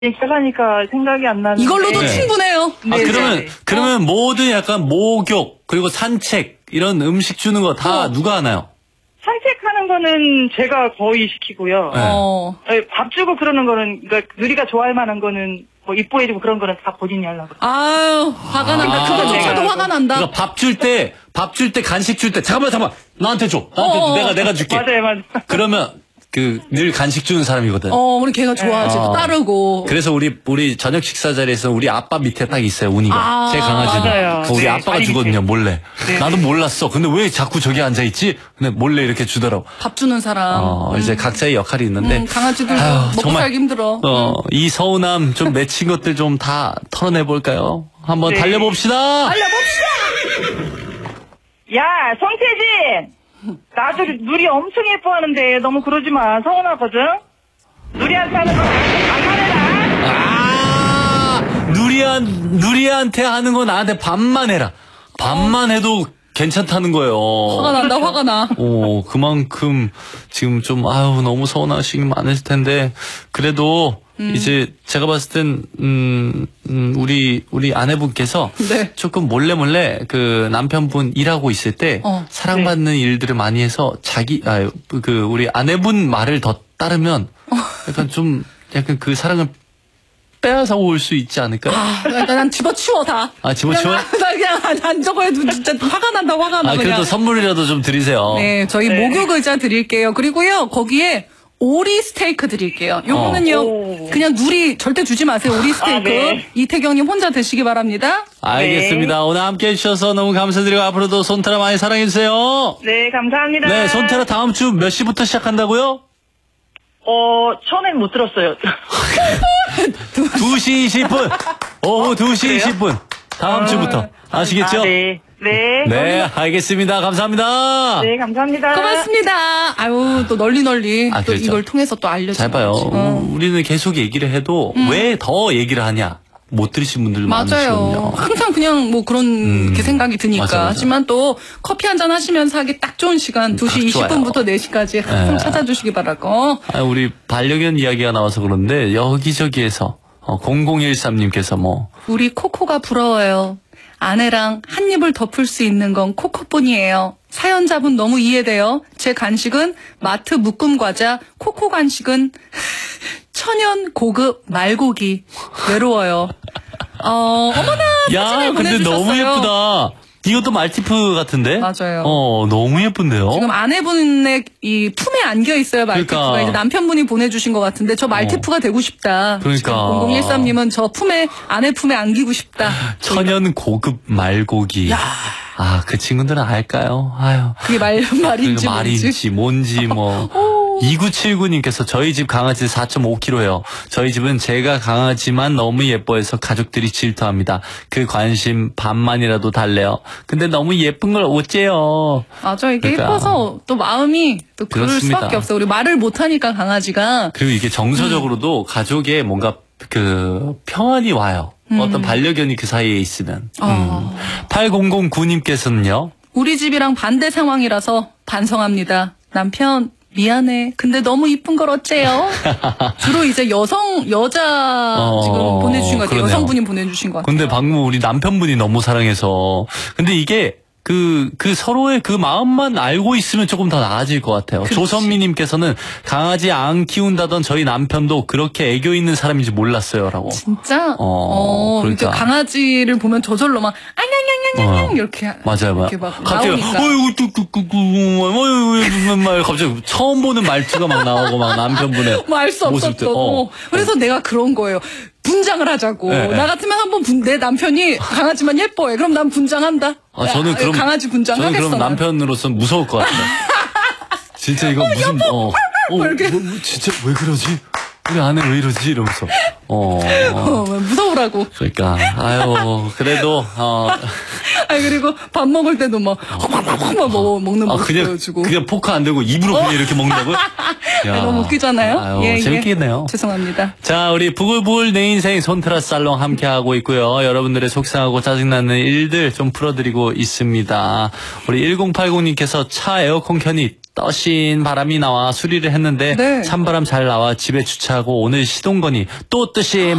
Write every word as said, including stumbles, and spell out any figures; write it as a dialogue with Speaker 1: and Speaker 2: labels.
Speaker 1: 얘기하니까 생각이 안 나는데.
Speaker 2: 이걸로도
Speaker 3: 네.
Speaker 2: 충분해요.
Speaker 3: 아,
Speaker 1: 네,
Speaker 3: 그러면,
Speaker 1: 네.
Speaker 3: 그러면 모든 약간 목욕, 그리고 산책, 이런 음식 주는 거 다
Speaker 2: 어.
Speaker 3: 누가 하나요?
Speaker 1: 산책하는 거는 제가 거의 시키고요.
Speaker 3: 네.
Speaker 2: 어.
Speaker 1: 네, 밥 주고 그러는 거는, 그러니까 누리가 좋아할 만한 거는, 뭐, 이뻐해주고 그런 거는 다 본인이 하려고.
Speaker 2: 아유, 화가 난다.
Speaker 3: 아.
Speaker 2: 그거조차도 화가 난다.
Speaker 3: 그러니까 밥 줄 때, 밥 줄 때, 간식 줄 때, 잠깐만, 잠깐만, 나한테 줘. 나한테 줘.
Speaker 2: 어어.
Speaker 3: 내가, 내가 줄게.
Speaker 1: 맞아요, 맞아요.
Speaker 3: 그러면, 그, 늘 간식 주는 사람이거든.
Speaker 2: 어, 우리 걔가 좋아하지. 또
Speaker 3: 어.
Speaker 2: 따르고.
Speaker 3: 그래서 우리, 우리 저녁 식사 자리에서 우리 아빠 밑에 딱 있어요, 운이가.
Speaker 2: 아.
Speaker 3: 제 강아지는.
Speaker 1: 맞아요.
Speaker 3: 우리
Speaker 1: 네,
Speaker 3: 아빠가
Speaker 1: 다리
Speaker 3: 주거든요,
Speaker 1: 밑에.
Speaker 3: 몰래.
Speaker 1: 네.
Speaker 3: 나도 몰랐어. 근데 왜 자꾸 저기 앉아있지? 근데 몰래 이렇게 주더라고.
Speaker 2: 밥 주는 사람.
Speaker 3: 어, 이제 각자의 역할이 있는데.
Speaker 2: 음, 강아지들도
Speaker 3: 아유,
Speaker 2: 먹고
Speaker 3: 정말,
Speaker 2: 살기 힘들어.
Speaker 3: 어, 이 서운함 좀 맺힌 것들 좀 다 털어내볼까요? 한번
Speaker 1: 네.
Speaker 3: 달려봅시다!
Speaker 2: 알려봅시다!
Speaker 1: 야, 성태진! 나도 누리 엄청 예뻐하는데 너무 그러지 마. 서운하거든? 누리한테 하는 거 반말해라.
Speaker 3: 아, 누리한, 누리한테 하는 거 나한테 반만 해라. 반만 해도 괜찮다는 거예요.
Speaker 2: 화가 난다, 화가 나.
Speaker 3: 오, 그만큼 지금 좀, 아유, 너무 서운하시긴 많으실 텐데, 그래도
Speaker 2: 음.
Speaker 3: 이제 제가 봤을 땐, 음, 음, 우리, 우리 아내분께서
Speaker 2: 네.
Speaker 3: 조금 몰래 몰래 그 남편분 일하고 있을 때
Speaker 2: 어.
Speaker 3: 사랑받는 일들을 많이 해서 자기, 아, 그 우리 아내분 말을 더 따르면 약간 좀, 약간 그 사랑을 빼앗아 올 수 있지 않을까요?
Speaker 2: 아, 난, 난 집어치워, 다.
Speaker 3: 아, 집어치워요?
Speaker 2: 그냥, 나 그냥 안, 안 저거 해도 진짜 화가 난다, 화가 나.
Speaker 3: 아,
Speaker 2: 그냥.
Speaker 3: 그래도 선물이라도 좀 드리세요.
Speaker 2: 네, 저희
Speaker 1: 네.
Speaker 2: 목욕 의자 드릴게요. 그리고요, 거기에 오리 스테이크 드릴게요. 요거는요,
Speaker 1: 오.
Speaker 2: 그냥 누리 절대 주지 마세요, 오리 스테이크.
Speaker 1: 아, 네.
Speaker 2: 이태경님 혼자 드시기 바랍니다.
Speaker 3: 알겠습니다. 오늘 함께 해주셔서 너무 감사드리고 앞으로도 손테라 많이 사랑해주세요.
Speaker 1: 네, 감사합니다.
Speaker 3: 네, 손테라 다음 주 몇 시부터 시작한다고요?
Speaker 1: 어, 처음엔 못 들었어요.
Speaker 3: 두 시 이십 분. 오후 두 시
Speaker 1: 그래요?
Speaker 3: 이십 분. 다음 주부터. 아시겠죠?
Speaker 1: 아, 네. 네.
Speaker 3: 네, 알겠습니다. 감사합니다.
Speaker 1: 네, 감사합니다.
Speaker 2: 고맙습니다. 아유, 또 널리 널리
Speaker 3: 아,
Speaker 2: 또
Speaker 3: 그렇죠.
Speaker 2: 이걸 통해서 또 알려주죠.
Speaker 3: 잘 봐요.
Speaker 2: 어.
Speaker 3: 우리는 계속 얘기를 해도 왜 더 얘기를 하냐? 못 들으신 분들
Speaker 2: 맞아요.
Speaker 3: 많으시거든요.
Speaker 2: 항상 그냥 뭐 그런
Speaker 3: 음.
Speaker 2: 게 생각이 드니까.
Speaker 3: 맞아, 맞아.
Speaker 2: 하지만 또 커피 한잔 하시면서 하기 딱 좋은 시간 두 시
Speaker 3: 딱
Speaker 2: 이십 분부터
Speaker 3: 좋아요.
Speaker 2: 네 시까지 항상
Speaker 3: 네.
Speaker 2: 찾아주시기 바라고.
Speaker 3: 아, 우리 반려견 이야기가 나와서 그런데 여기저기에서 어, 공공일삼 님께서 뭐
Speaker 2: 우리 코코가 부러워요. 아내랑 한 입을 덮을 수 있는 건 코코뿐이에요. 사연자분 너무 이해돼요. 제 간식은 마트 묶음 과자, 코코 간식은 천연 고급 말고기. 외로워요. 어, 어머나
Speaker 3: 야,
Speaker 2: 사진을
Speaker 3: 근데
Speaker 2: 보내주셨어요.
Speaker 3: 너무 예쁘다. 이것도 말티프 같은데?
Speaker 2: 맞아요.
Speaker 3: 어, 너무 예쁜데요?
Speaker 2: 지금 아내분의 이 품에 안겨 있어요, 말티프가.
Speaker 3: 그러니까.
Speaker 2: 이제 남편분이 보내주신 것 같은데, 저 말티프가 되고 싶다.
Speaker 3: 그러니까.
Speaker 2: 공공일삼 님은 저 품에, 아내 품에 안기고 싶다.
Speaker 3: 천연 고급 말고기. 아, 그 친구들은 알까요? 아유.
Speaker 2: 그게 말, 말인지
Speaker 3: 그러니까
Speaker 2: 뭔지.
Speaker 3: 말인지 뭔지 뭐. 이구칠구 님께서 저희 집 강아지 사 점 오 킬로그램예요. 저희 집은 제가 강아지만 너무 예뻐해서 가족들이 질투합니다. 그 관심 반만이라도 달래요. 근데 너무 예쁜 걸 어째요.
Speaker 2: 맞아, 이게
Speaker 3: 그러니까.
Speaker 2: 예뻐서 또 마음이 또 그럴
Speaker 3: 그렇습니다.
Speaker 2: 수밖에 없어요. 우리 말을 못하니까 강아지가.
Speaker 3: 그리고 이게 정서적으로도 가족에 뭔가 그 평안이 와요. 어떤 반려견이 그 사이에 있으면.
Speaker 2: 어.
Speaker 3: 음. 팔공공구 님께서는요.
Speaker 2: 우리 집이랑 반대 상황이라서 반성합니다. 남편, 미안해. 근데 너무 이쁜 걸 어째요? 주로 이제 여성, 여자
Speaker 3: 어,
Speaker 2: 지금 보내주신 것 같아요.
Speaker 3: 그러네요.
Speaker 2: 여성분이 보내주신 것 같아요.
Speaker 3: 근데 방금 우리 남편분이 너무 사랑해서. 근데 이게 그, 그 서로의 그 마음만 알고 있으면 조금 더 나아질 것 같아요.
Speaker 2: 그렇지.
Speaker 3: 조선미님께서는 강아지 안 키운다던 저희 남편도 그렇게 애교 있는 사람인지 몰랐어요. 라고.
Speaker 2: 진짜?
Speaker 3: 어,
Speaker 2: 이제
Speaker 3: 그러니까.
Speaker 2: 강아지를 보면 저절로 막, 앙앙앙앙앙
Speaker 3: 어.
Speaker 2: 이렇게.
Speaker 3: 맞아요, 맞아요.
Speaker 2: 이렇게 막
Speaker 3: 갑자기,
Speaker 2: 나오니까.
Speaker 3: 어이구, 뚝뚝뚝뚝, 어이구, 말, 갑자기 처음 보는 말투가 막 나오고, 막 남편분의.
Speaker 2: 뭐 알 수
Speaker 3: 모습들.
Speaker 2: 없었죠.
Speaker 3: 어.
Speaker 2: 그래서 내가 그런 거예요. 분장을 하자고.
Speaker 3: 네, 네.
Speaker 2: 나 같으면 한번 분, 내 남편이 강아지만 예뻐해. 그럼 난 분장한다.
Speaker 3: 아, 저는
Speaker 2: 야,
Speaker 3: 그럼.
Speaker 2: 강아지 분장
Speaker 3: 저는
Speaker 2: 하겠어.
Speaker 3: 그럼
Speaker 2: 난.
Speaker 3: 남편으로서는 무서울 것 같아요. 진짜 이거 무슨, 어, 어, 뭐,
Speaker 2: 이렇게.
Speaker 3: 뭐, 진짜 왜 그러지? 우리 아내 왜 이러지? 이러면서. 어.
Speaker 2: 어, 무서우라고.
Speaker 3: 그러니까, 아유, 그래도, 어.
Speaker 2: 아 그리고 밥 먹을 때도 막, 막 먹, 먹는
Speaker 3: 아,
Speaker 2: 모습
Speaker 3: 그냥,
Speaker 2: 보여주고.
Speaker 3: 그냥 포크 안 들고 입으로 그냥 이렇게 먹는다고요? 야.
Speaker 2: 아, 너무 웃기잖아요.
Speaker 3: 아유,
Speaker 2: 예,
Speaker 3: 재밌겠네요.
Speaker 2: 예. 죄송합니다.
Speaker 3: 자, 우리 부글부글 내 인생 손테라 살롱 함께하고 있고요. 여러분들의 속상하고 짜증나는 일들 좀 풀어드리고 있습니다. 우리 일공팔공 님께서 차 에어컨 켜니 떠신 바람이 나와 수리를 했는데
Speaker 2: 네.
Speaker 3: 찬바람 잘 나와 집에 주차하고 오늘 시동 거니 또 뜨신